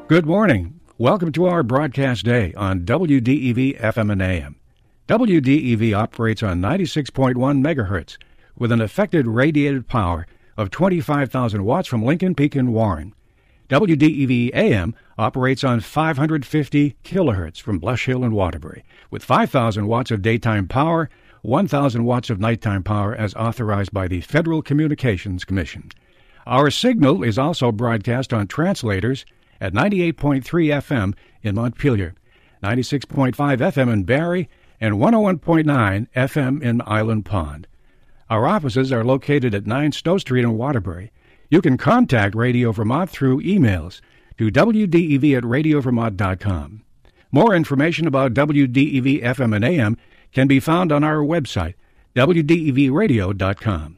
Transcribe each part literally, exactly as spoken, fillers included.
Good morning. Welcome to our broadcast day on W D E V F M and A M. W D E V operates on ninety-six point one megahertz with an effective radiated power of twenty-five thousand watts from Lincoln Peak and Warren. W D E V A M operates on five hundred fifty kilohertz from Blush Hill and Waterbury with five thousand watts of daytime power, one thousand watts of nighttime power as authorized by the Federal Communications Commission. Our signal is also broadcast on translators at ninety-eight point three F M in Montpelier, ninety-six point five F M in Barrie, and one oh one point nine F M in Island Pond. Our offices are located at nine Stowe Street in Waterbury. You can contact Radio Vermont through emails to W D E V at radio vermont dot com. More information about W D E V F M and A M can be found on our website, W D E V radio dot com.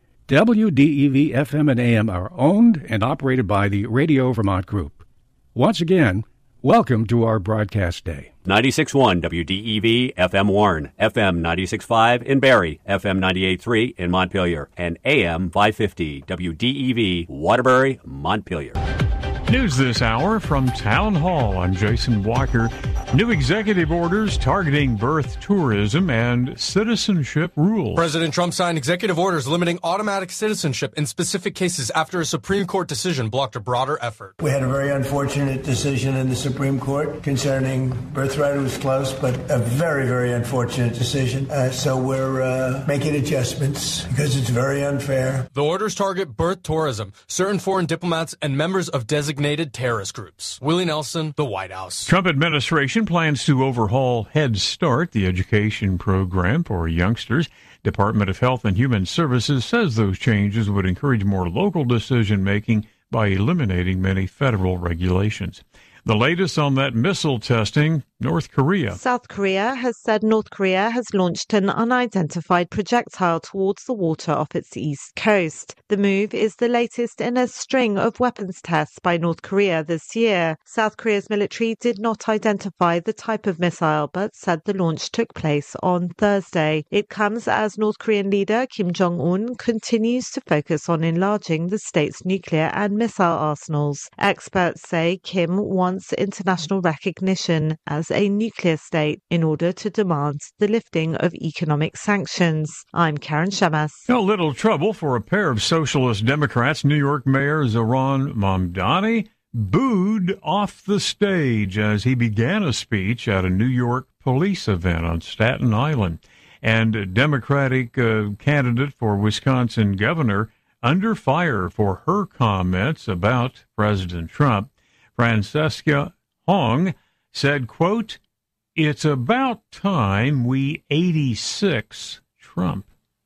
W D E V F M and A M are owned and operated by the Radio Vermont Group. Once again, welcome to our broadcast day. ninety-six point one W D E V F M Warren, F M ninety-six point five in Barrie, F M ninety-eight point three in Montpelier, and A M five fifty W D E V Waterbury, Montpelier. News this hour from Town Hall. I'm Jason Walker. New executive orders targeting birth tourism and citizenship rules. President Trump signed executive orders limiting automatic citizenship in specific cases after a Supreme Court decision blocked a broader effort. We had a very unfortunate decision in the Supreme Court concerning birthright. It was close, but a very, very unfortunate decision. Uh, so we're uh, making adjustments because it's very unfair. The orders target birth tourism, certain foreign diplomats, and members of designated terrorist groups. Willie Nelson, the White House. Trump administration plans to overhaul Head Start, the education program for youngsters. Department of Health and Human Services says those changes would encourage more local decision-making by eliminating many federal regulations. The latest on that missile testing, North Korea. South Korea has said North Korea has launched an unidentified projectile towards the water off its east coast. The move is the latest in a string of weapons tests by North Korea this year. South Korea's military did not identify the type of missile, but said the launch took place on Thursday. It comes as North Korean leader Kim Jong-un continues to focus on enlarging the state's nuclear and missile arsenals. Experts say Kim wants international recognition as a nuclear state in order to demand the lifting of economic sanctions. I'm Karen Shemas. A little trouble for a pair of socialist Democrats. New York Mayor Zohran Mamdani booed off the stage as he began a speech at a New York police event on Staten Island. And a Democratic uh, candidate for Wisconsin governor under fire for her comments about President Trump. Francesca Hong said, quote, "It's about time we eighty-six Trump."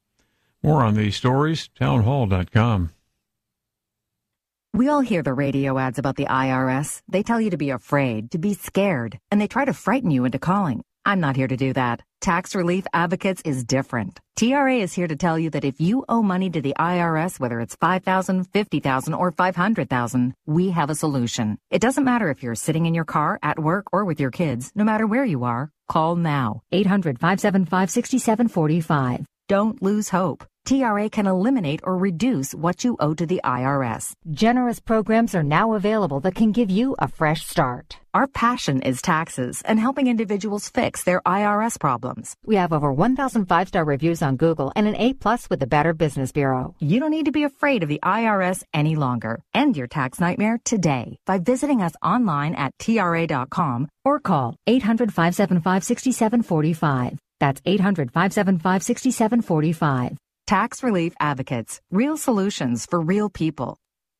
More on these stories, town hall dot com. We all hear the radio ads about the I R S. They tell you to be afraid, to be scared, and they try to frighten you into calling. I'm not here to do that. Tax Relief Advocates is different. T R A is here to tell you that if you owe money to the I R S, whether it's five thousand dollars, fifty thousand dollars, or five hundred thousand dollars, we have a solution. It doesn't matter if you're sitting in your car, at work, or with your kids. No matter where you are, call now. eight hundred, five seven five, six seven four five. Don't lose hope. T R A can eliminate or reduce what you owe to the I R S. Generous programs are now available that can give you a fresh start. Our passion is taxes and helping individuals fix their I R S problems. We have over one thousand five-star reviews on Google and an A plus with the Better Business Bureau. You don't need to be afraid of the I R S any longer. End your tax nightmare today by visiting us online at T R A dot com or call eight hundred, five seven five, six seven four five. That's eight hundred, five seven five, six seven four five. Tax Relief Advocates. Real solutions for real people.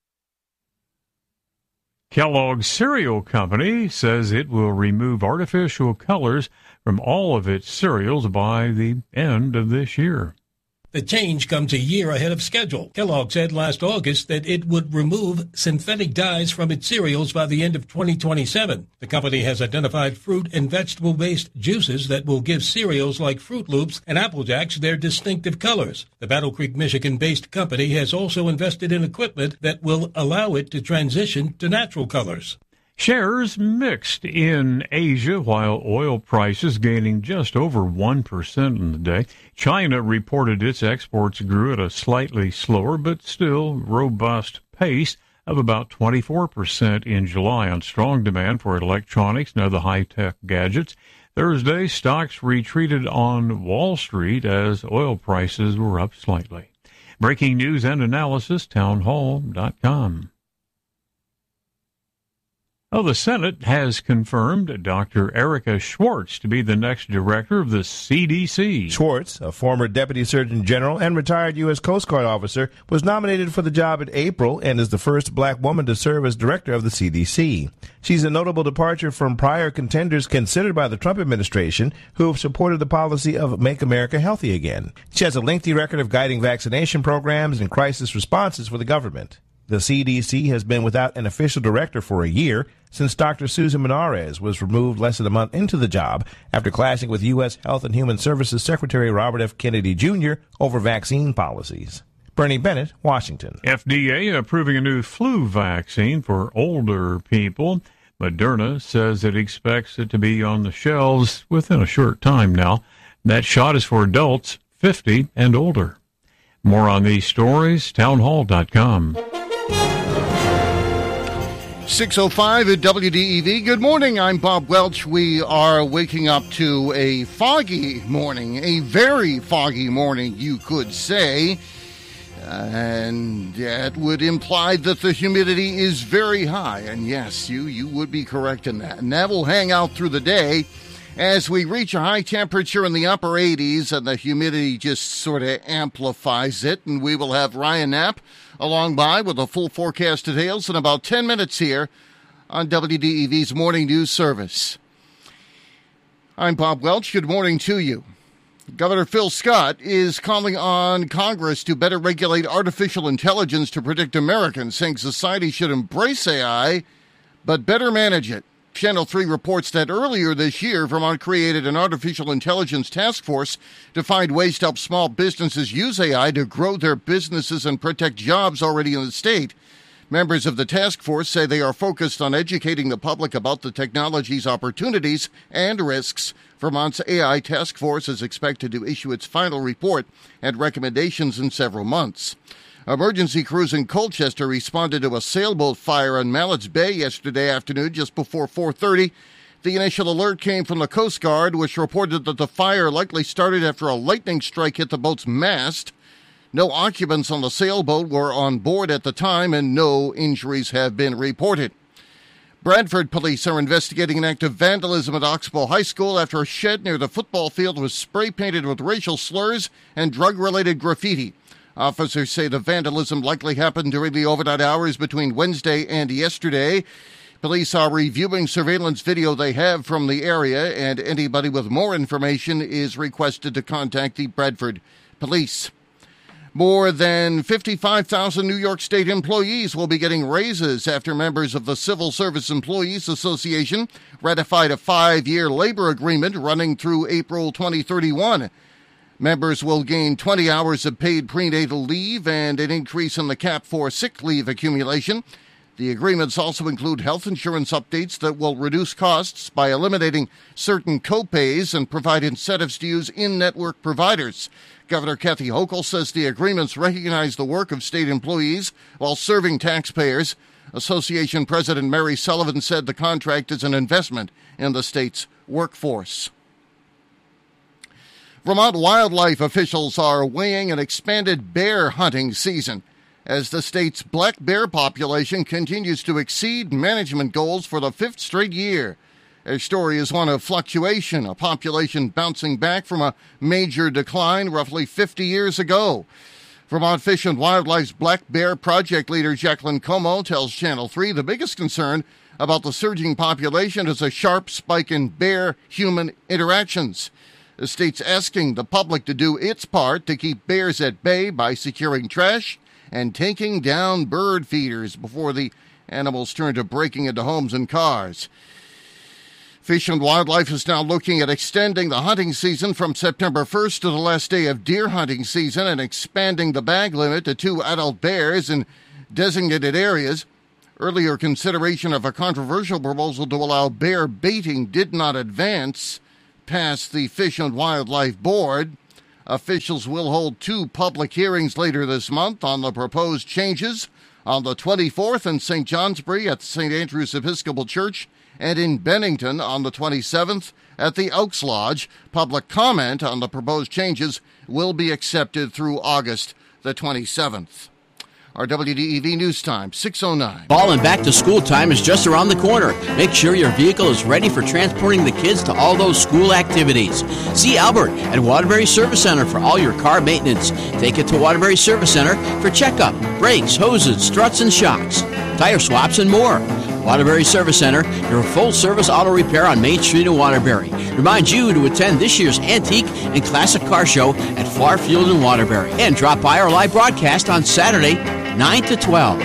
Kellogg's Cereal Company says it will remove artificial colors from all of its cereals by the end of this year. The change comes a year ahead of schedule. Kellogg said last August that it would remove synthetic dyes from its cereals by the end of twenty twenty-seven. The company has identified fruit and vegetable-based juices that will give cereals like Fruit Loops and Apple Jacks their distinctive colors. The Battle Creek, Michigan-based company has also invested in equipment that will allow it to transition to natural colors. Shares mixed in Asia, while oil prices gaining just over one percent in the day. China reported its exports grew at a slightly slower but still robust pace of about twenty-four percent in July on strong demand for electronics and other high-tech gadgets. Thursday, stocks retreated on Wall Street as oil prices were up slightly. Breaking news and analysis, townhall dot com. Well, the Senate has confirmed Doctor Erica Schwartz to be the next director of the C D C. Schwartz, a former Deputy Surgeon General and retired U S Coast Guard officer, was nominated for the job in April and is the first black woman to serve as director of the C D C. She's a notable departure from prior contenders considered by the Trump administration, who have supported the policy of Make America Healthy Again. She has a lengthy record of guiding vaccination programs and crisis responses for the government. The C D C has been without an official director for a year since Doctor Susan Menarez was removed less than a month into the job after clashing with U S Health and Human Services Secretary Robert F. Kennedy Junior over vaccine policies. Bernie Bennett, Washington. F D A approving a new flu vaccine for older people. Moderna says it expects it to be on the shelves within a short time now. That shot is for adults fifty and older. More on these stories, townhall dot com. six oh five at W D E V. Good morning, I'm Bob Welch. We are waking up to a foggy morning, a very foggy morning, you could say. And that would imply that the humidity is very high. And yes, you, you would be correct in that. And that will hang out through the day as we reach a high temperature in the upper eighties, and the humidity just sort of amplifies it. And we will have Ryan Knapp along by with a full forecast details in about ten minutes here on W D E V's Morning News Service. I'm Bob Welch. Good morning to you. Governor Phil Scott is calling on Congress to better regulate artificial intelligence to predict Americans, saying society should embrace A I, but better manage it. Channel three reports that earlier this year, Vermont created an artificial intelligence task force to find ways to help small businesses use A I to grow their businesses and protect jobs already in the state. Members of the task force say they are focused on educating the public about the technology's opportunities and risks. Vermont's A I task force is expected to issue its final report and recommendations in several months. Emergency crews in Colchester responded to a sailboat fire on Mallett's Bay yesterday afternoon just before four thirty. The initial alert came from the Coast Guard, which reported that the fire likely started after a lightning strike hit the boat's mast. No occupants on the sailboat were on board at the time, and no injuries have been reported. Bradford police are investigating an act of vandalism at Oxbow High School after a shed near the football field was spray-painted with racial slurs and drug-related graffiti. Officers say the vandalism likely happened during the overnight hours between Wednesday and yesterday. Police are reviewing surveillance video they have from the area, and anybody with more information is requested to contact the Bradford police. More than fifty-five thousand New York State employees will be getting raises after members of the Civil Service Employees Association ratified a five-year labor agreement running through April twenty thirty-one. Members will gain twenty hours of paid prenatal leave and an increase in the cap for sick leave accumulation. The agreements also include health insurance updates that will reduce costs by eliminating certain co-pays and provide incentives to use in-network providers. Governor Kathy Hochul says the agreements recognize the work of state employees while serving taxpayers. Association President Mary Sullivan said the contract is an investment in the state's workforce. Vermont wildlife officials are weighing an expanded bear hunting season as the state's black bear population continues to exceed management goals for the fifth straight year. Their story is one of fluctuation, a population bouncing back from a major decline roughly fifty years ago. Vermont Fish and Wildlife's Black Bear Project leader Jacqueline Como tells Channel three the biggest concern about the surging population is a sharp spike in bear-human interactions. The state's asking the public to do its part to keep bears at bay by securing trash and taking down bird feeders before the animals turn to breaking into homes and cars. Fish and Wildlife is now looking at extending the hunting season from September first to the last day of deer hunting season and expanding the bag limit to two adult bears in designated areas. Earlier consideration of a controversial proposal to allow bear baiting did not advance past the Fish and Wildlife Board. Officials will hold two public hearings later this month on the proposed changes. on the twenty-fourth in Saint Johnsbury at the Saint Andrew's Episcopal Church, and in Bennington on the twenty-seventh at the Elks Lodge. Public comment on the proposed changes will be accepted through August the twenty-seventh. Our W D E V News Time, six oh nine. Fall and back to school time is just around the corner. Make sure your vehicle is ready for transporting the kids to all those school activities. See Albert at Waterbury Service Center for all your car maintenance. Take it to Waterbury Service Center for checkup, brakes, hoses, struts, and shocks, tire swaps, and more. Waterbury Service Center, your full-service auto repair on Main Street in Waterbury. Reminds you to attend this year's Antique and Classic Car Show at Farfield in Waterbury. And drop by our live broadcast on Saturday, nine to twelve.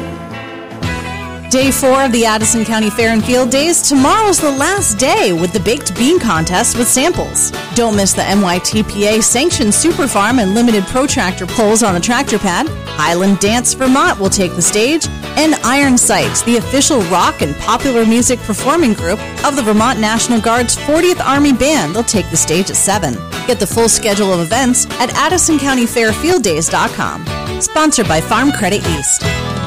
Day four of the Addison County Fair and Field Days. Tomorrow's the last day with the Baked Bean Contest with samples. Don't miss the N Y T P A-sanctioned Super Farm and limited protractor poles on the tractor pad. Highland Dance Vermont will take the stage. And Iron Sights, the official rock and popular music performing group of the Vermont National Guard's fortieth Army Band, they'll take the stage at seven. Get the full schedule of events at addison county fair field days dot com. Sponsored by Farm Credit East.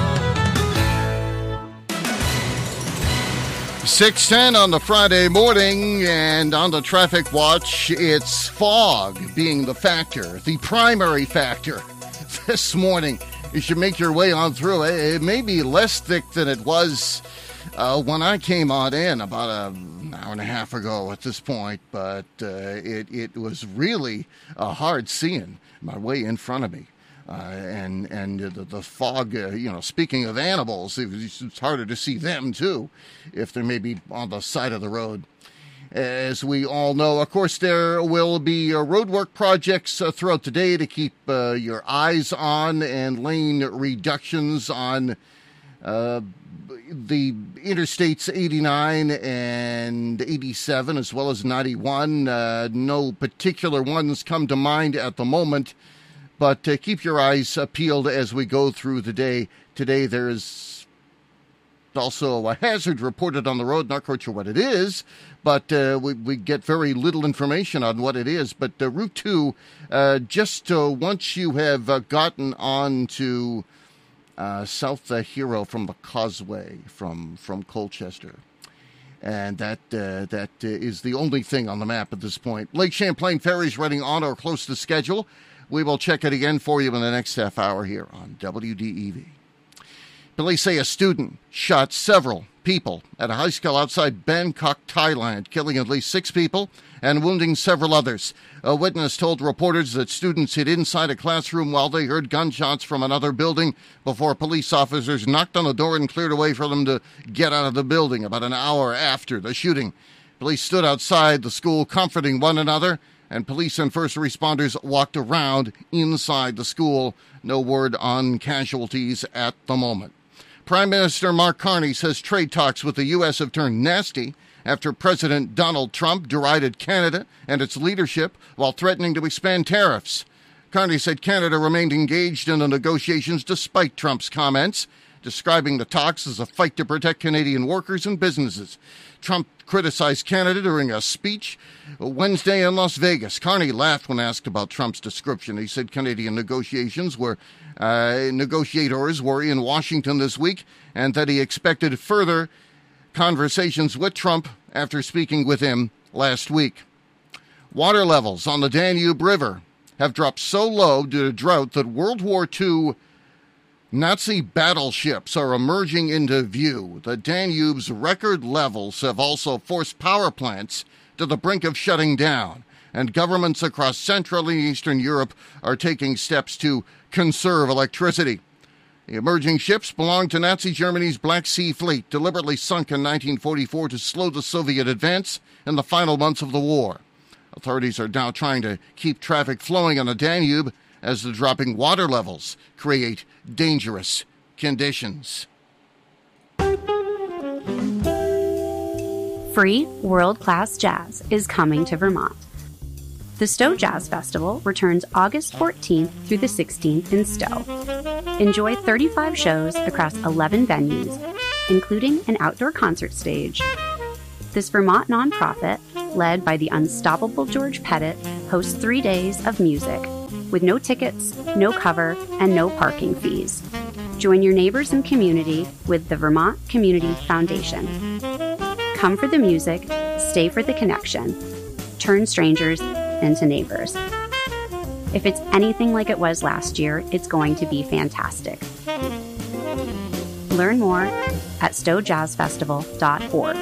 six ten on the Friday morning, and on the traffic watch, it's fog being the factor, the primary factor this morning. You should make your way on through it. It may be less thick than it was uh, when I came on in about an hour and a half ago at this point, but uh, it, it was really uh, hard seeing my way in front of me. Uh, and and the, the fog, uh, you know, speaking of animals, it's harder to see them, too, if they're maybe on the side of the road. As we all know, of course, there will be uh, roadwork projects uh, throughout the day to keep uh, your eyes on, and lane reductions on uh, the interstates eighty-nine and eighty-seven, as well as ninety-one. Uh, no particular ones come to mind at the moment. But uh, keep your eyes uh, peeled as we go through the day. Today there is also a hazard reported on the road. Not quite sure what it is, but uh, we, we get very little information on what it is. But uh, Route two, uh, just uh, once you have uh, gotten on to uh, South uh, Hero from the Causeway from, from Colchester. And that uh, that uh, is the only thing on the map at this point. Lake Champlain ferries running on or close to schedule. We will check it again for you in the next half hour here on W D E V. Police say a student shot several people at a high school outside Bangkok, Thailand, killing at least six people and wounding several others. A witness told reporters that students hid inside a classroom while they heard gunshots from another building before police officers knocked on the door and cleared a way for them to get out of the building about an hour after the shooting. Police stood outside the school comforting one another, and police and first responders walked around inside the school. No word on casualties at the moment. Prime Minister Mark Carney says trade talks with the U S have turned nasty after President Donald Trump derided Canada and its leadership while threatening to expand tariffs. Carney said Canada remained engaged in the negotiations despite Trump's comments, describing the talks as a fight to protect Canadian workers and businesses. Trump criticized Canada during a speech Wednesday in Las Vegas. Carney laughed when asked about Trump's description. He said Canadian negotiations were, uh, negotiators were in Washington this week, and that he expected further conversations with Trump after speaking with him last week. Water levels on the Danube River have dropped so low due to drought that World War Two Nazi battleships are emerging into view. The Danube's record levels have also forced power plants to the brink of shutting down, and governments across Central and Eastern Europe are taking steps to conserve electricity. The emerging ships belong to Nazi Germany's Black Sea Fleet, deliberately sunk in nineteen forty-four to slow the Soviet advance in the final months of the war. Authorities are now trying to keep traffic flowing on the Danube as the dropping water levels create dangerous conditions. Free world-class jazz is coming to Vermont. The Stowe Jazz Festival returns August fourteenth through the sixteenth in Stowe. Enjoy thirty-five shows across eleven venues, including an outdoor concert stage. This Vermont nonprofit, led by the unstoppable George Pettit, hosts three days of music, with no tickets, no cover, and no parking fees. Join your neighbors and community with the Vermont Community Foundation. Come for the music, stay for the connection. Turn strangers into neighbors. If it's anything like it was last year, it's going to be fantastic. Learn more at stowe jazz festival dot org.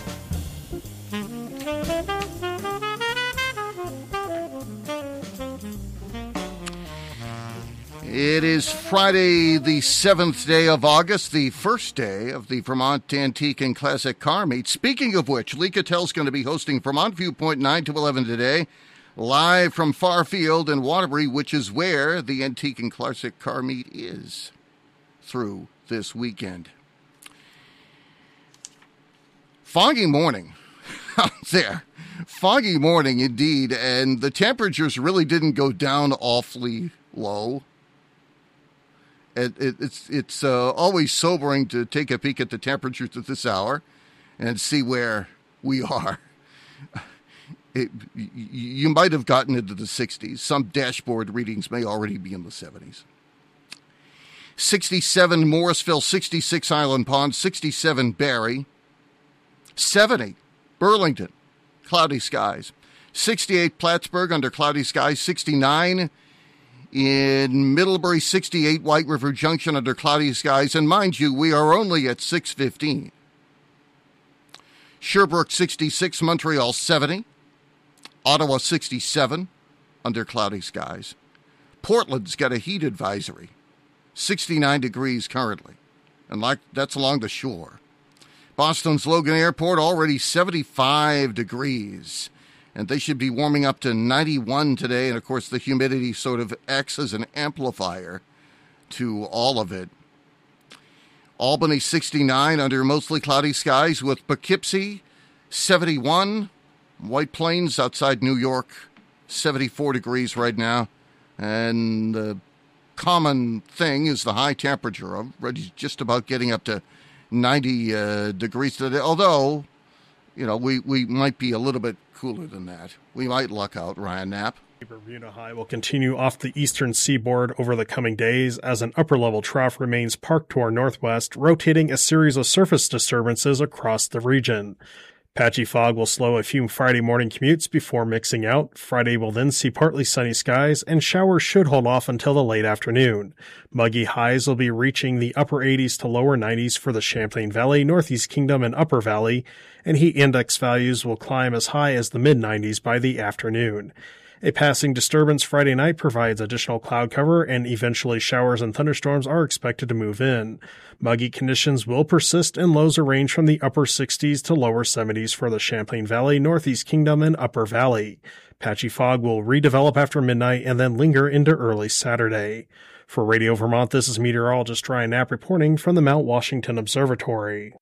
It is Friday, the seventh day of August, the first day of the Vermont Antique and Classic Car Meet. Speaking of which, Lee Cattell's going to be hosting Vermont Viewpoint nine to eleven today, live from Farfield and Waterbury, which is where the Antique and Classic Car Meet is through this weekend. Foggy morning out there. Foggy morning indeed, and the temperatures really didn't go down awfully low. It, it, it's it's uh, always sobering to take a peek at the temperatures at this hour and see where we are. It, you might have gotten into the sixties. Some dashboard readings may already be in the seventies. sixty-seven Morrisville, sixty-six Island Pond, sixty-seven Barrie, seventy Burlington, cloudy skies, sixty-eight Plattsburgh under cloudy skies, sixty-nine in Middlebury, sixty-eight White River Junction under cloudy skies, and mind you, we are only at six fifteen. Sherbrooke, sixty-six, Montreal, seventy. Ottawa, sixty-seven under cloudy skies. Portland's got a heat advisory, sixty-nine degrees currently, and like that's along the shore. Boston's Logan Airport already seventy-five degrees. And they should be warming up to ninety-one today. And, of course, the humidity sort of acts as an amplifier to all of it. Albany, sixty-nine under mostly cloudy skies with Poughkeepsie, seventy-one. White Plains outside New York, seventy-four degrees right now. And the common thing is the high temperature. I'm ready, just about getting up to ninety uh, degrees today. Although, you know, we, we might be a little bit cooler than that. We might luck out. Ryan Knapp. Bermuda High will continue off the eastern seaboard over the coming days as an upper-level trough remains parked to our northwest, rotating a series of surface disturbances across the region. Patchy fog will slow a few Friday morning commutes before mixing out. Friday will then see partly sunny skies, and showers should hold off until the late afternoon. Muggy highs will be reaching the upper eighties to lower nineties for the Champlain Valley, Northeast Kingdom, and Upper Valley, and heat index values will climb as high as the mid-nineties by the afternoon. A passing disturbance Friday night provides additional cloud cover, and eventually showers and thunderstorms are expected to move in. Muggy conditions will persist, and lows will range from the upper sixties to lower seventies for the Champlain Valley, Northeast Kingdom, and Upper Valley. Patchy fog will redevelop after midnight and then linger into early Saturday. For Radio Vermont, this is meteorologist Ryan Knapp reporting from the Mount Washington Observatory.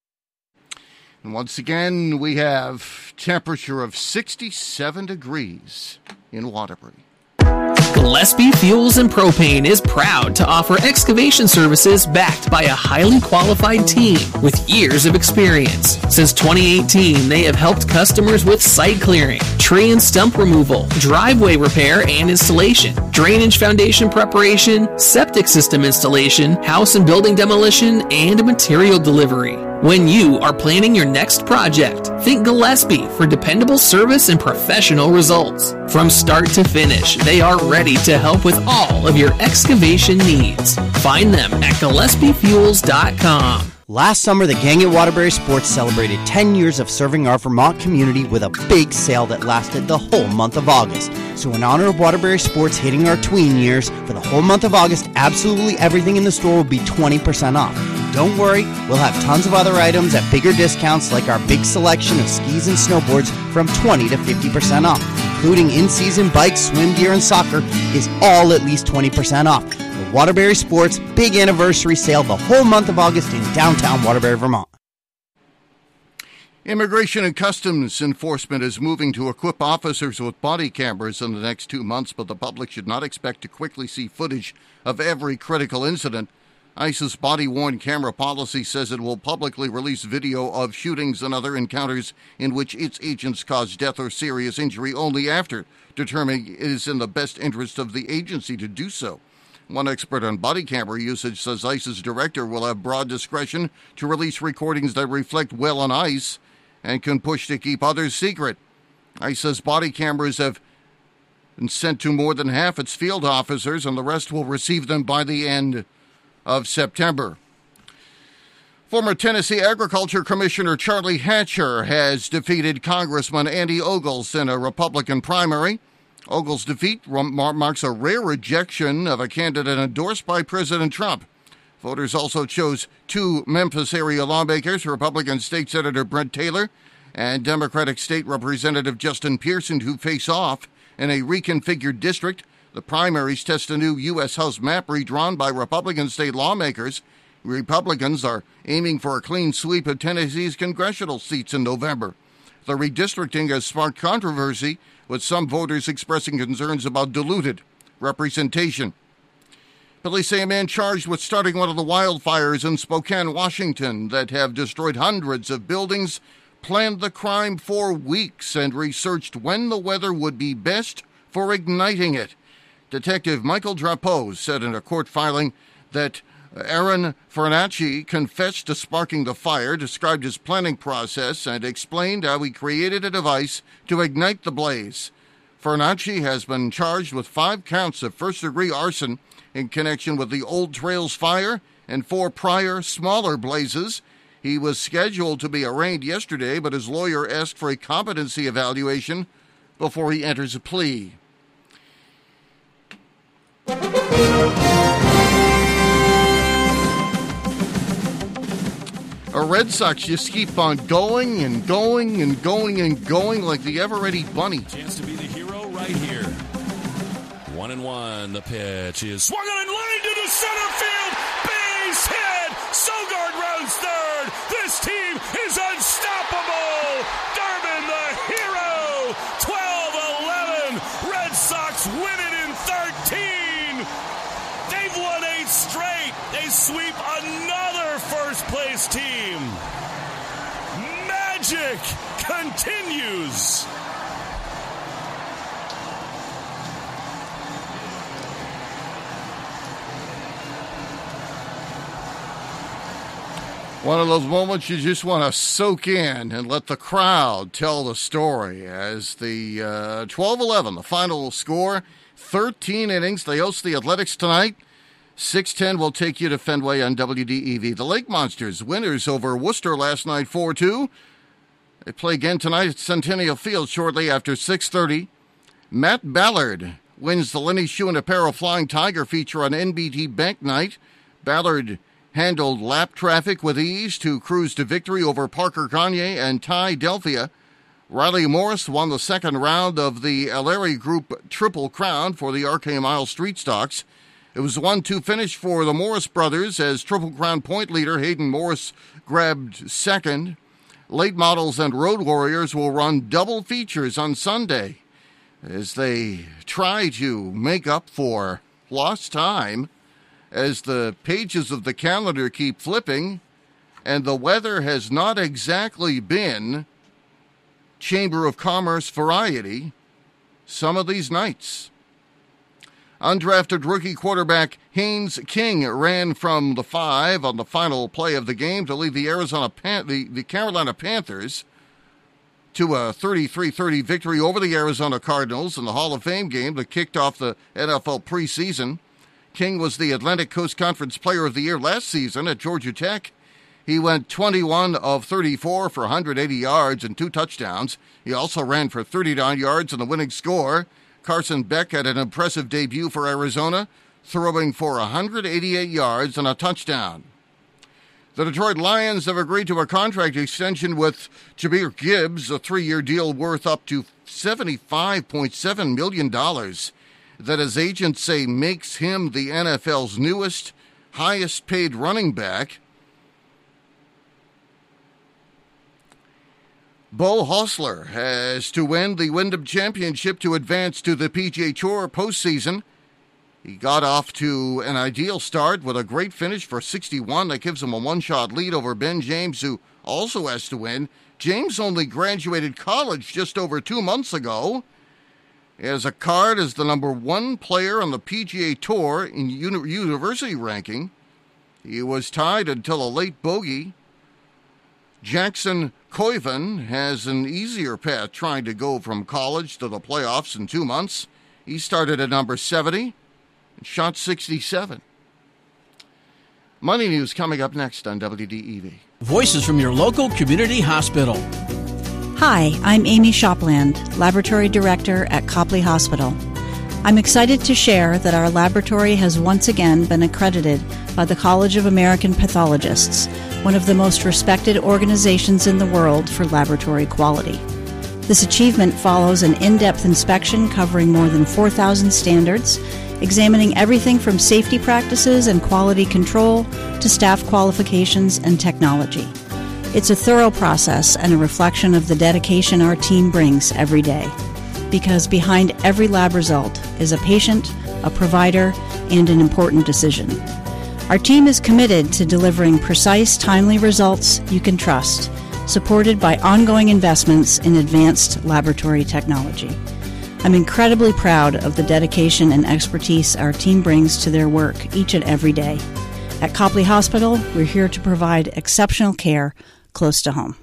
And once again, we have temperature of sixty-seven degrees in Waterbury. Gillespie Fuels and Propane is proud to offer excavation services backed by a highly qualified team with years of experience. Since twenty eighteen, they have helped customers with site clearing, tree and stump removal, driveway repair and installation, drainage foundation preparation, septic system installation, house and building demolition, and material delivery. When you are planning your next project, think Gillespie for dependable service and professional results. From start to finish, they are ready to help with all of your excavation needs. Find them at gillespie fuels dot com. Last summer, the gang at Waterbury Sports celebrated ten years of serving our Vermont community with a big sale that lasted the whole month of August. So in honor of Waterbury Sports hitting our tween years, for the whole month of August, absolutely everything in the store will be twenty percent off. Don't worry, we'll have tons of other items at bigger discounts like our big selection of skis and snowboards from twenty to fifty percent off, including in-season bikes, swim gear, and soccer is all at least twenty percent off. The Waterbury Sports Big Anniversary Sale the whole month of August in downtown Waterbury, Vermont. Immigration and Customs Enforcement is moving to equip officers with body cameras in the next two months, but the public should not expect to quickly see footage of every critical incident. ICE's body-worn camera policy says it will publicly release video of shootings and other encounters in which its agents cause death or serious injury only after determining it is in the best interest of the agency to do so. One expert on body camera usage says ICE's director will have broad discretion to release recordings that reflect well on ICE and can push to keep others secret. ICE says body cameras have been sent to more than half its field officers, and the rest will receive them by the end of September. Former Tennessee Agriculture Commissioner Charlie Hatcher has defeated Congressman Andy Ogles in a Republican primary. Ogles' defeat marks a rare rejection of a candidate endorsed by President Trump. Voters also chose two Memphis area lawmakers, Republican State Senator Brent Taylor and Democratic State Representative Justin Pearson, who face off in a reconfigured district. The primaries test a new U S House map redrawn by Republican state lawmakers. Republicans are aiming for a clean sweep of Tennessee's congressional seats in November. The redistricting has sparked controversy, with some voters expressing concerns about diluted representation. Police say a man charged with starting one of the wildfires in Spokane, Washington, that have destroyed hundreds of buildings, planned the crime for weeks and researched when the weather would be best for igniting it. Detective Michael Drapeau said in a court filing that Aaron Fernacci confessed to sparking the fire, described his planning process, and explained how he created a device to ignite the blaze. Fernacci has been charged with five counts of first-degree arson in connection with the Old Trails fire and four prior smaller blazes. He was scheduled to be arraigned yesterday, but his lawyer asked for a competency evaluation before he enters a plea. Our Red Sox just keep on going and going and going and going like the ever-ready bunny. Chance to be the hero right here. One and one. The pitch is swung on and lined into center field. Base hit. Sogard rounds third. This team is unstoppable. Durbin the hero. twelve eleven. Red Sox win it in thirteen. They've won eight straight. They sweep another first-place team. Magic continues. One of those moments you just want to soak in and let the crowd tell the story. As the uh, twelve eleven, the final score, thirteen innings. They host the Athletics tonight. six ten will take you to Fenway on W D E V. The Lake Monsters, winners over Worcester last night, four two. They play again tonight at Centennial Field shortly after six thirty. Matt Ballard wins the Lenny Shoe and Apparel Flying Tiger feature on N B T Bank Night. Ballard handled lap traffic with ease to cruise to victory over Parker Gagne and Ty Delphia. Riley Morris won the second round of the Alary Group Triple Crown for the R K Mile Street Stocks. It was a one two finish for the Morris brothers as Triple Crown point leader Hayden Morris grabbed second. Late Models and Road Warriors will run double features on Sunday as they try to make up for lost time as the pages of the calendar keep flipping and the weather has not exactly been Chamber of Commerce variety some of these nights. Undrafted rookie quarterback Haynes King ran from the five on the final play of the game to lead the Arizona Pan- the, the Carolina Panthers to a thirty-three thirty victory over the Arizona Cardinals in the Hall of Fame game that kicked off the N F L preseason. King was the Atlantic Coast Conference Player of the Year last season at Georgia Tech. He went twenty-one of thirty-four for one hundred eighty yards and two touchdowns. He also ran for thirty-nine yards and the winning score. Carson Beck had an impressive debut for Arizona, throwing for one hundred eighty-eight yards and a touchdown. The Detroit Lions have agreed to a contract extension with Jahmyr Gibbs, a three-year deal worth up to seventy-five point seven million dollars. That, as agents say, makes him the N F L's newest, highest-paid running back. Bo Hostler has to win the Wyndham Championship to advance to the P G A Tour postseason. He got off to an ideal start with a great finish for sixty-one. That gives him a one-shot lead over Ben James, who also has to win. James only graduated college just over two months ago. He has a card as the number one player on the P G A Tour in uni- university ranking. He was tied until a late bogey. Jackson Koiven has an easier path trying to go from college to the playoffs in two months. He started at number seventy and shot sixty-seven. Money News coming up next on W D E V. Voices from your local community hospital. Hi, I'm Amy Shopland, Laboratory Director at Copley Hospital. I'm excited to share that our laboratory has once again been accredited by the College of American Pathologists, one of the most respected organizations in the world for laboratory quality. This achievement follows an in-depth inspection covering more than four thousand standards, examining everything from safety practices and quality control to staff qualifications and technology. It's a thorough process and a reflection of the dedication our team brings every day. Because behind every lab result is a patient, a provider, and an important decision. Our team is committed to delivering precise, timely results you can trust, supported by ongoing investments in advanced laboratory technology. I'm incredibly proud of the dedication and expertise our team brings to their work each and every day. At Copley Hospital, we're here to provide exceptional care close to home.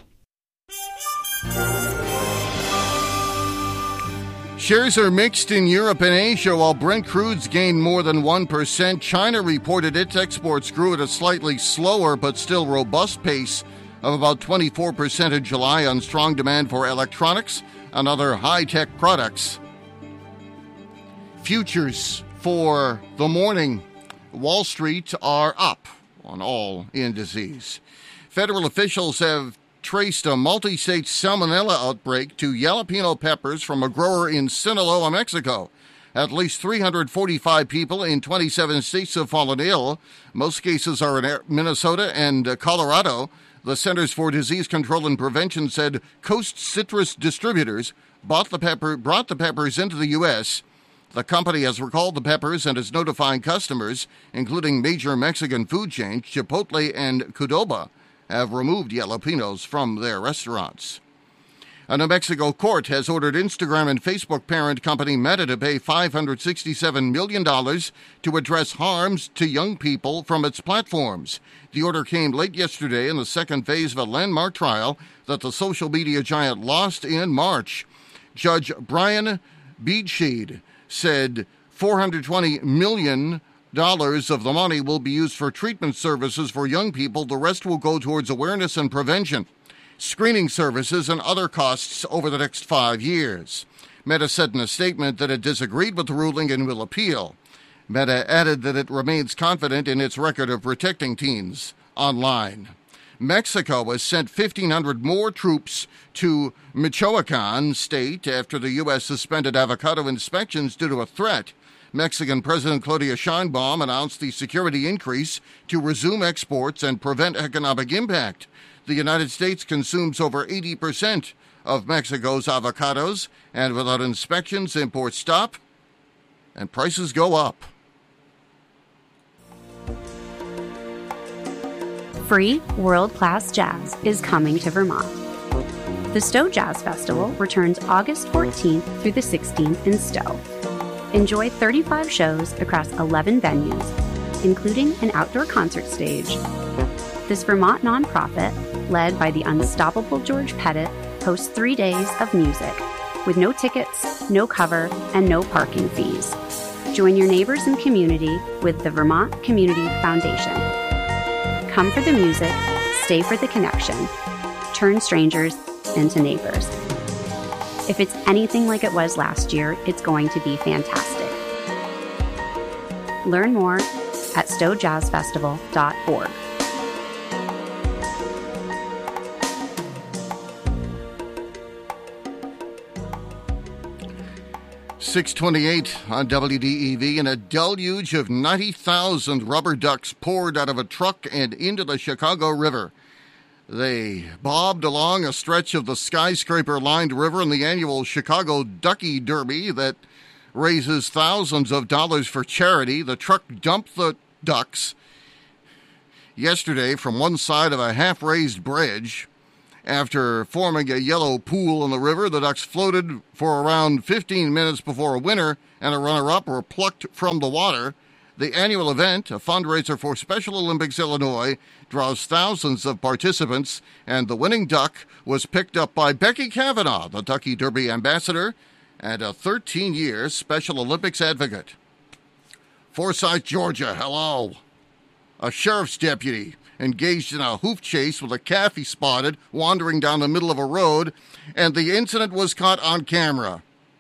Shares are mixed in Europe and Asia while Brent crudes gained more than one percent. China reported its exports grew at a slightly slower but still robust pace of about twenty-four percent in July on strong demand for electronics and other high-tech products. Futures for the morning. Wall Street are up on all indices. Federal officials have traced a multi-state salmonella outbreak to jalapeno peppers from a grower in Sinaloa, Mexico. At least three hundred forty-five people in twenty-seven states have fallen ill. Most cases are in Minnesota and Colorado. The Centers for Disease Control and Prevention said Coast Citrus Distributors bought the pepper, brought the peppers into the U S The company has recalled the peppers and is notifying customers, including major Mexican food chains Chipotle and Qdoba, have removed jalapenos from their restaurants. A New Mexico court has ordered Instagram and Facebook parent company Meta to pay five hundred sixty-seven million dollars to address harms to young people from its platforms. The order came late yesterday in the second phase of a landmark trial that the social media giant lost in March. Judge Brian Beadsheed said four hundred twenty million dollars Dollars of the money will be used for treatment services for young people. The rest will go towards awareness and prevention, screening services, and other costs over the next five years. Meta said in a statement that it disagreed with the ruling and will appeal. Meta added that it remains confident in its record of protecting teens online. Mexico has sent fifteen hundred more troops to Michoacan state after the U S suspended avocado inspections due to a threat. Mexican President Claudia Sheinbaum announced the security increase to resume exports and prevent economic impact. The United States consumes over eighty percent of Mexico's avocados, and without inspections, imports stop and prices go up. Free world-class jazz is coming to Vermont. The Stowe Jazz Festival returns August fourteenth through the sixteenth in Stowe. Enjoy thirty-five shows across eleven venues, including an outdoor concert stage. This Vermont nonprofit, led by the unstoppable George Pettit, hosts three days of music, with no tickets, no cover, and no parking fees. Join your neighbors and community with the Vermont Community Foundation. Come for the music, stay for the connection. Turn strangers into neighbors. If it's anything like it was last year, it's going to be fantastic. Learn more at stowe jazz festival dot org. six twenty-eight on W D E V, and a deluge of ninety thousand rubber ducks poured out of a truck and into the Chicago River. They bobbed along a stretch of the skyscraper-lined river in the annual Chicago Ducky Derby that raises thousands of dollars for charity. The truck dumped the ducks yesterday from one side of a half-raised bridge, After forming a yellow pool in the river, the ducks floated for around fifteen minutes before a winner and a runner-up were plucked from the water. The annual event, a fundraiser for Special Olympics Illinois, draws thousands of participants, and the winning duck was picked up by Becky Kavanaugh, the Ducky Derby ambassador, and a thirteen-year Special Olympics advocate. Forsyth, Georgia, hello. A sheriff's deputy engaged in a hoof chase with a calf he spotted wandering down the middle of a road, and the incident was caught on camera.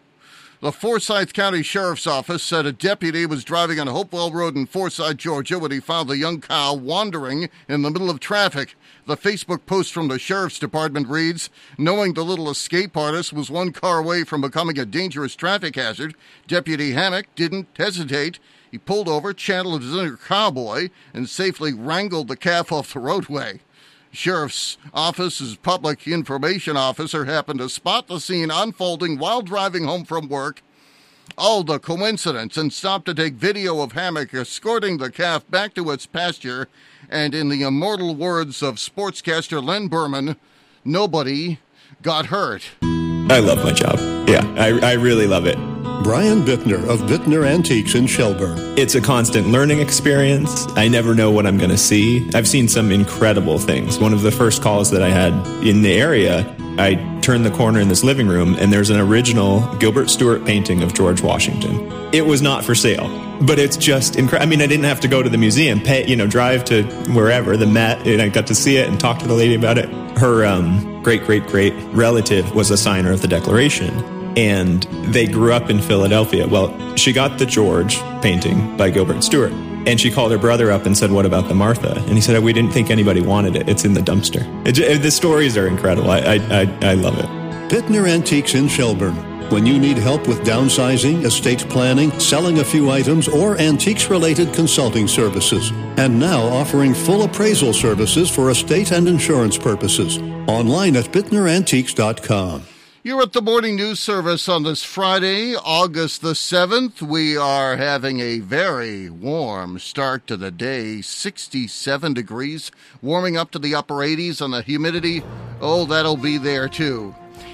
The Forsyth County Sheriff's Office said a deputy was driving on Hopewell Road in Forsyth, Georgia, when he found the young cow wandering in the middle of traffic. The Facebook post from the Sheriff's Department reads, knowing the little escape artist was one car away from becoming a dangerous traffic hazard, Deputy Hammock didn't hesitate. He pulled over, channeled his inner cowboy, and safely wrangled the calf off the roadway. Sheriff's Office's public information officer happened to spot the scene unfolding while driving home from work. Oh, the coincidence, and stopped to take video of Hammock escorting the calf back to its pasture, and in the immortal words of sportscaster Len Berman, nobody got hurt. I love my job. Yeah, I, I really love it. Brian Bittner of Bittner Antiques in Shelburne. It's a constant learning experience. I never know what I'm going to see. I've seen some incredible things. One of the first calls that I had in the area, I turned the corner in this living room, and there's an original Gilbert Stuart painting of George Washington. It was not for sale, but it's just incredible. I mean, I didn't have to go to the museum, pay, you know, drive to wherever, the Met, and I got to see it and talk to the lady about it. Her um, great-great-great relative was a signer of the Declaration, and they grew up in Philadelphia. Well, she got the George painting by Gilbert Stuart, and she called her brother up and said, what about the Martha? And he said, we didn't think anybody wanted it. It's in the dumpster. It, it, the stories are incredible. I, I, I, I love it. Bittner Antiques in Shelburne. When you need help with downsizing, estate planning, selling a few items, or antiques-related consulting services. And now offering full appraisal services for estate and insurance purposes. Online at bittner antiques dot com. You're at the Morning News Service on this Friday, August the seventh. We are having a very warm start to the day, sixty-seven degrees, warming up to the upper eighties, and the humidity, oh, that'll be there too.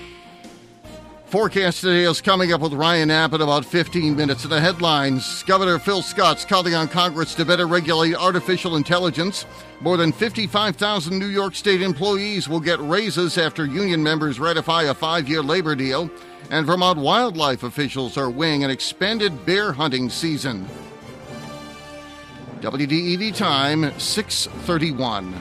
Forecast today is coming up with Ryan Knapp in about fifteen minutes. In the headlines, Governor Phil Scott's calling on Congress to better regulate artificial intelligence. More than fifty-five thousand New York State employees will get raises after union members ratify a five-year labor deal. And Vermont wildlife officials are weighing an expanded bear hunting season. W D E V time, six thirty-one.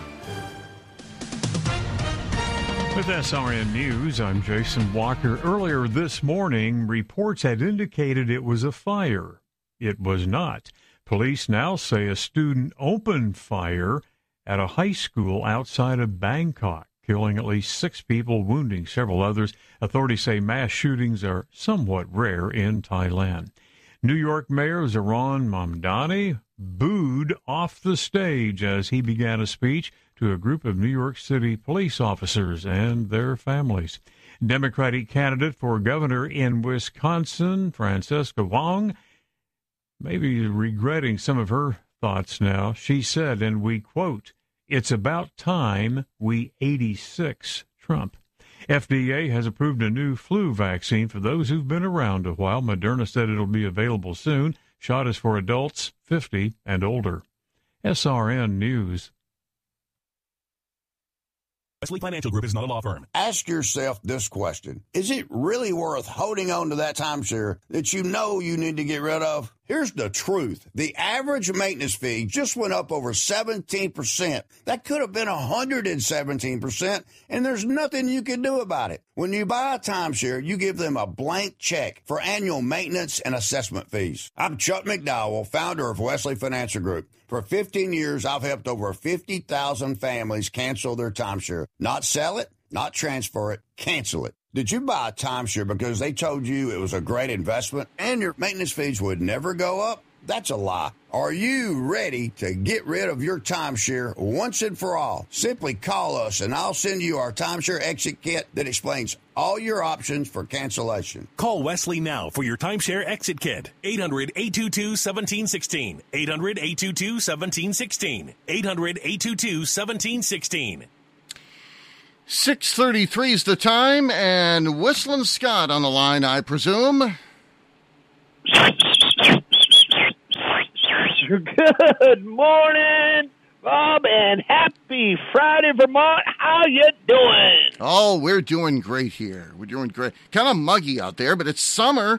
With S R N News, I'm Jason Walker. Earlier this morning, reports had indicated it was a fire. It was not. Police now say a student opened fire at a high school outside of Bangkok, killing at least six people, wounding several others. Authorities say mass shootings are somewhat rare in Thailand. New York Mayor Zohran Mamdani booed off the stage as he began a speech to a group of New York City police officers and their families. Democratic candidate for governor in Wisconsin, Francesca Wong, may be regretting some of her thoughts now. She said, and we quote, "It's about time we eighty-six Trump." F D A has approved a new flu vaccine for those who've been around a while. Moderna said it'll be available soon. Shot is for adults fifty and older. S R N News. Wesley Financial Group is not a law firm. Ask yourself this question. Is it really worth holding on to that timeshare that you know you need to get rid of? Here's the truth. The average maintenance fee just went up over seventeen percent. That could have been one hundred seventeen percent, and there's nothing you can do about it. When you buy a timeshare, you give them a blank check for annual maintenance and assessment fees. I'm Chuck McDowell, founder of Wesley Financial Group. For fifteen years, I've helped over fifty thousand families cancel their timeshare. Not sell it, not transfer it, cancel it. Did you buy a timeshare because they told you it was a great investment and your maintenance fees would never go up? That's a lie. Are you ready to get rid of your timeshare once and for all? Simply call us and I'll send you our timeshare exit kit that explains all your options for cancellation. Call Wesley now for your timeshare exit kit. eight hundred, eight two two, one seven one six. eight hundred, eight two two, one seven one six. eight hundred, eight two two, one seven one six. six thirty-three is the time, and Whistling Scott on the line, I presume. Good morning, Bob, and happy Friday, Vermont. How you doing? Oh, we're doing great here. We're doing great. Kind of muggy out there, but it's summer.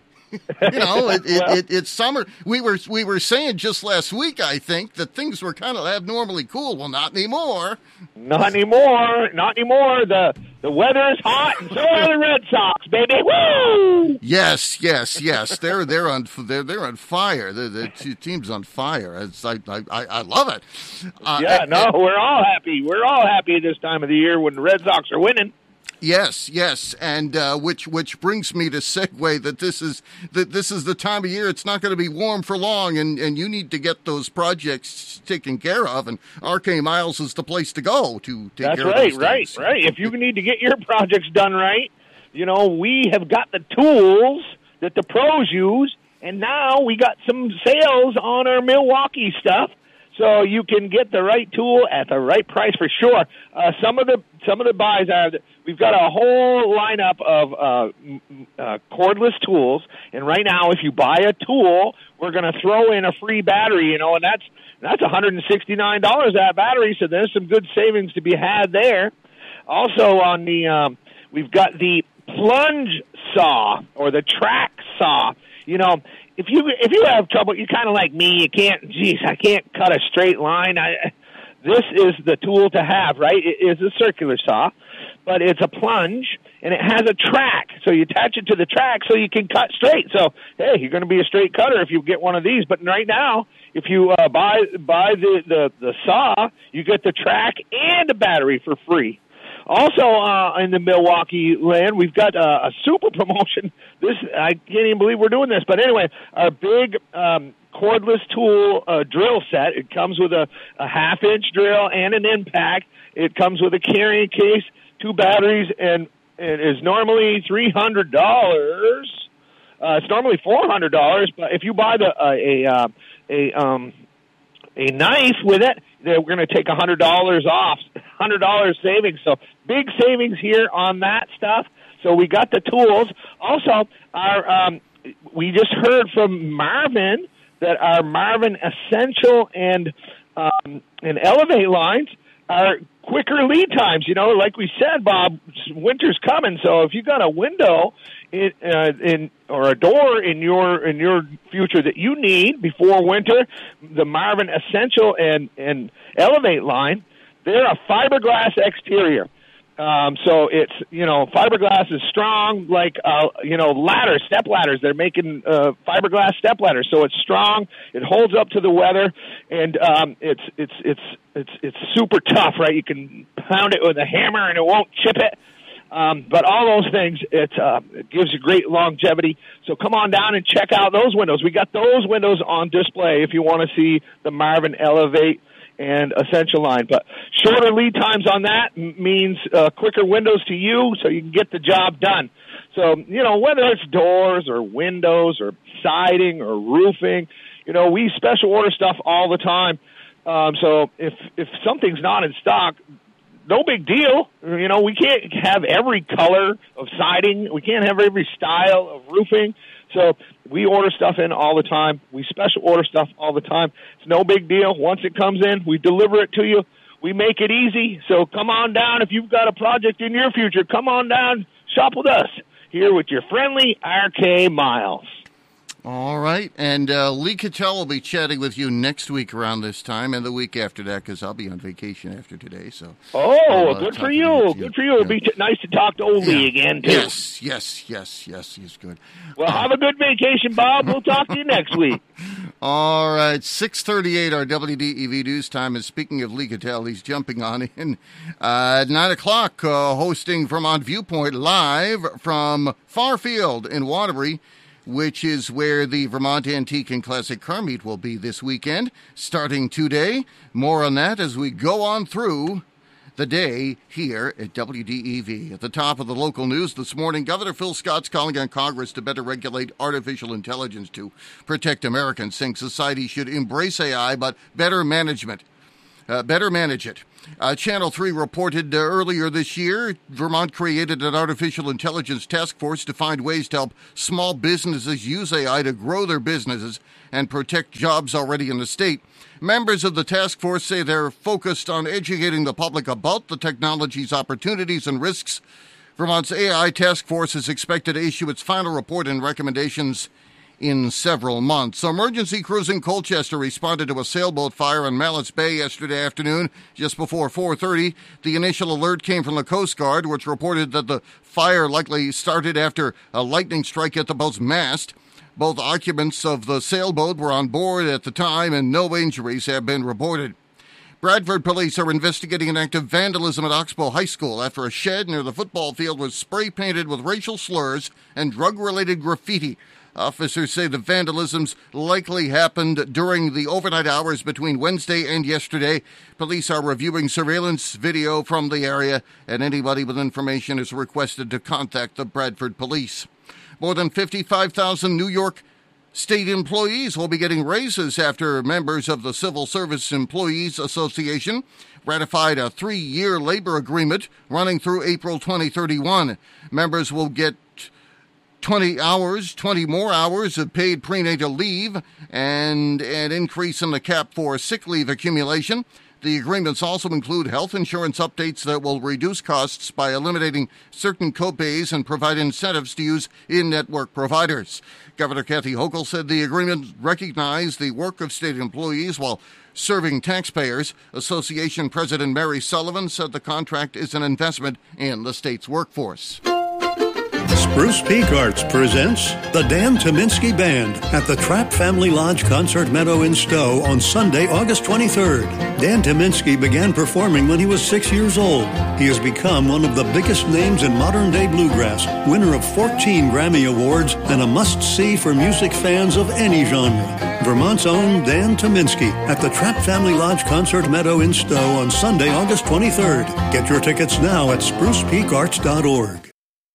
You know, it, it, Well- it, it's summer. We were we were saying just last week, I think, that things were kind of abnormally cool. Well, not anymore. Not anymore. Not anymore. The the weather is hot, and so are the Red Sox, baby. Woo! Yes, yes, yes. They're they're on they're they're on fire. The the two team's on fire. It's, I, I I love it. Uh, yeah, no, we're all happy. We're all happy this time of the year when the Red Sox are winning. Yes, yes, and uh, which which brings me to segue that this is that this is the time of year. It's not going to be warm for long, and, and you need to get those projects taken care of. And R K Miles is the place to go to take That's care of right, those right, things. right. If you need to get your projects done right, you know, we have got the tools that the pros use, and now we got some sales on our Milwaukee stuff. So you can get the right tool at the right price for sure. Uh, some of the some of the buys are that we've got a whole lineup of uh, m- uh, cordless tools, and right now, if you buy a tool, we're going to throw in a free battery. You know, and that's that's one hundred sixty-nine dollars that battery. So there's some good savings to be had there. Also, on the um, we've got the plunge saw or the track saw. You know, if you if you have trouble, you're kind of like me. You can't. Geez, I can't cut a straight line. I, this is the tool to have, right? It is a circular saw, but it's a plunge and it has a track. So you attach it to the track so you can cut straight. So hey, you're going to be a straight cutter if you get one of these. But right now, if you uh, buy buy the, the the saw, you get the track and a battery for free. Also, uh, in the Milwaukee land, we've got uh, a super promotion. This I can't even believe we're doing this, but anyway, our big um, cordless tool uh, drill set. It comes with a, a half-inch drill and an impact. It comes with a carrying case, two batteries, and it is normally three hundred dollars. Uh, it's normally four hundred dollars, but if you buy the uh, a uh, a um, a knife with it, we're going to take one hundred dollars off, one hundred dollars savings. So big savings here on that stuff. So we got the tools. Also, our um, we just heard from Marvin that our Marvin Essential and um, and Elevate lines are quicker lead times. You know, like we said, Bob, winter's coming. So if you got a window in, uh, in or a door in your in your future that you need before winter, the Marvin Essential and and Elevate line, they're a fiberglass exterior. Um, so it's, you know, fiberglass is strong, like, uh, you know, ladders, step ladders. They're making uh, fiberglass step ladders. So it's strong. It holds up to the weather, and um, it's it's it's it's it's super tough, right? You can pound it with a hammer, and it won't chip it. Um, but all those things, it, uh, it gives you great longevity. So come on down and check out those windows. We got those windows on display if you want to see the Marvin Elevate and Essential line. But shorter lead times on that m- means uh, quicker windows to you so you can get the job done. So, you know, whether it's doors or windows or siding or roofing, you know, we special order stuff all the time. Um, so if if something's not in stock, no big deal. You know, we can't have every color of siding. We can't have every style of roofing. So we order stuff in all the time. We special order stuff all the time. It's no big deal. Once it comes in, we deliver it to you. We make it easy. So come on down. If you've got a project in your future, come on down, shop with us here with your friendly R K Miles. All right, and uh, Lee Cattell will be chatting with you next week around this time, and the week after that, because I'll be on vacation after today. So, oh, uh, good for you. Good for you. It'll be t- nice to talk to old yeah. Lee again, too. Yes, yes, yes, yes, he's good. Well, have a good vacation, Bob. We'll talk to you next week. All right, six thirty-eight, our W D E V news time. And speaking of Lee Cattell, he's jumping on in uh, at nine o'clock, uh, hosting Vermont Viewpoint live from Farfield in Waterbury, which is where the Vermont Antique and Classic Car Meet will be this weekend, starting today. More on that as we go on through the day here at W D E V. At the top of the local news this morning, Governor Phil Scott's calling on Congress to better regulate artificial intelligence to protect Americans, saying society should embrace A I, but better management. Uh, better manage it. Uh, Channel three reported uh, earlier this year, Vermont created an artificial intelligence task force to find ways to help small businesses use A I to grow their businesses and protect jobs already in the state. Members of the task force say they're focused on educating the public about the technology's opportunities and risks. Vermont's A I task force is expected to issue its final report and recommendations in several months. Emergency crews in Colchester responded to a sailboat fire in Mallets Bay yesterday afternoon just before four thirty. The initial alert came from the Coast Guard, which reported that the fire likely started after a lightning strike at the boat's mast. Both occupants of the sailboat were on board at the time, and no injuries have been reported. Bradford police are investigating an act of vandalism at Oxbow High School after a shed near the football field was spray-painted with racial slurs and drug-related graffiti. Officers say the vandalisms likely happened during the overnight hours between Wednesday and yesterday. Police are reviewing surveillance video from the area, and anybody with information is requested to contact the Bradford police. More than fifty-five thousand New York State employees will be getting raises after members of the Civil Service Employees Association ratified a three-year labor agreement running through April twenty thirty-one. Members will get twenty hours, twenty more hours of paid prenatal leave, and an increase in the cap for sick leave accumulation. The agreements also include health insurance updates that will reduce costs by eliminating certain copays and provide incentives to use in-network providers. Governor Kathy Hochul said the agreement recognized the work of state employees while serving taxpayers. Association President Mary Sullivan said the contract is an investment in the state's workforce. Spruce Peak Arts presents the Dan Tominski Band at the Trapp Family Lodge Concert Meadow in Stowe on Sunday, August twenty-third. Dan Tominski began performing when he was six years old. He has become one of the biggest names in modern-day bluegrass, winner of fourteen Grammy Awards, and a must-see for music fans of any genre. Vermont's own Dan Tominski at the Trapp Family Lodge Concert Meadow in Stowe on Sunday, August twenty-third. Get your tickets now at spruce peak arts dot org.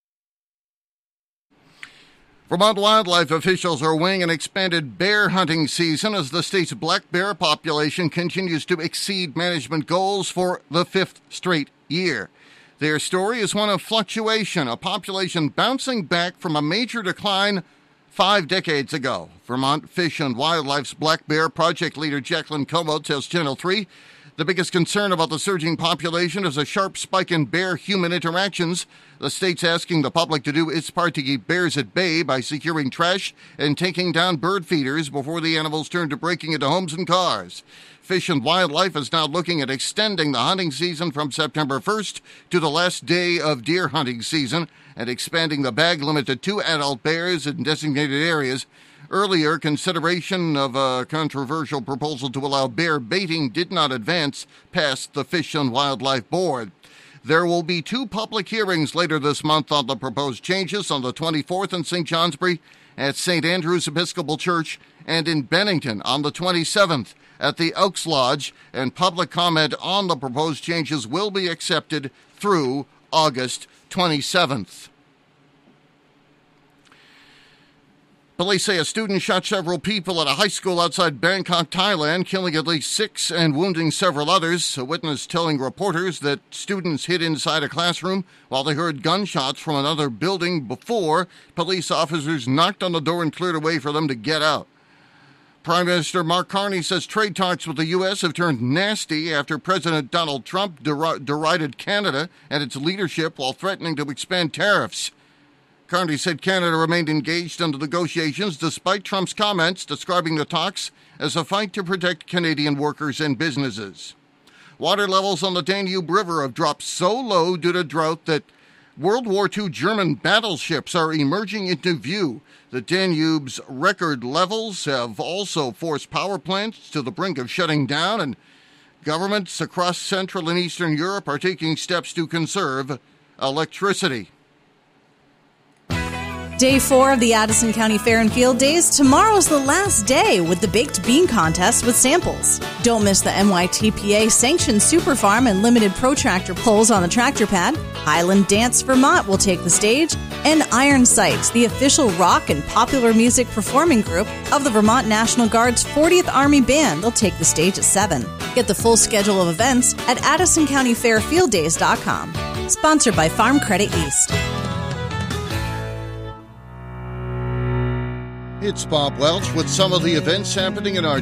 Vermont wildlife officials are weighing an expanded bear hunting season as the state's black bear population continues to exceed management goals for the fifth straight year. Their story is one of fluctuation, a population bouncing back from a major decline five decades ago. Vermont Fish and Wildlife's Black Bear Project leader Jacqueline Como tells Channel three the biggest concern about the surging population is a sharp spike in bear-human interactions. The state's asking the public to do its part to keep bears at bay by securing trash and taking down bird feeders before the animals turn to breaking into homes and cars. Fish and Wildlife is now looking at extending the hunting season from September first to the last day of deer hunting season and expanding the bag limit to two adult bears in designated areas. Earlier, consideration of a controversial proposal to allow bear baiting did not advance past the Fish and Wildlife Board. There will be two public hearings later this month on the proposed changes on the twenty-fourth in Saint Johnsbury at Saint Andrew's Episcopal Church and in Bennington on the twenty-seventh at the Elks Lodge, and public comment on the proposed changes will be accepted through August twenty-seventh. Police say a student shot several people at a high school outside Bangkok, Thailand, killing at least six and wounding several others. A witness telling reporters that students hid inside a classroom while they heard gunshots from another building before police officers knocked on the door and cleared a way for them to get out. Prime Minister Mark Carney says trade talks with the U S have turned nasty after President Donald Trump der- derided Canada and its leadership while threatening to expand tariffs. Carney said Canada remained engaged in the negotiations despite Trump's comments describing the talks as a fight to protect Canadian workers and businesses. Water levels on the Danube River have dropped so low due to drought that World War Two German battleships are emerging into view. The Danube's record levels have also forced power plants to the brink of shutting down, and governments across Central and Eastern Europe are taking steps to conserve electricity. Day four of the Addison County Fair and Field Days. Tomorrow's the last day with the Baked Bean Contest with samples. Don't miss the N Y T P A-sanctioned Super Farm and limited protractor pulls on the tractor pad. Highland Dance Vermont will take the stage. And Iron Sights, the official rock and popular music performing group of the Vermont National Guard's fortieth Army Band, they'll take the stage at seven. Get the full schedule of events at addison county fair field days dot com. Sponsored by Farm Credit East. It's Bob Welch with some of the events happening in our